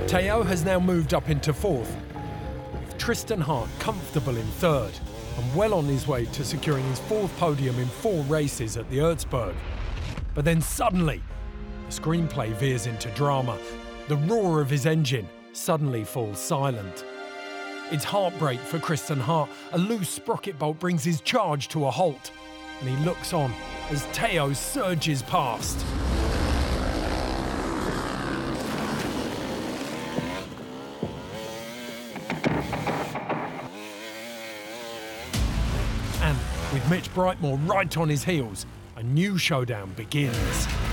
Teo has now moved up into fourth, with Tristan Hart comfortable in third and well on his way to securing his fourth podium in 4 races at the Erzberg. But then suddenly, the screenplay veers into drama. The roar of his engine suddenly falls silent. It's heartbreak for Tristan Hart. A loose sprocket bolt brings his charge to a halt, and he looks on as Teo surges past. And with Mitch Brightmore right on his heels, a new showdown begins.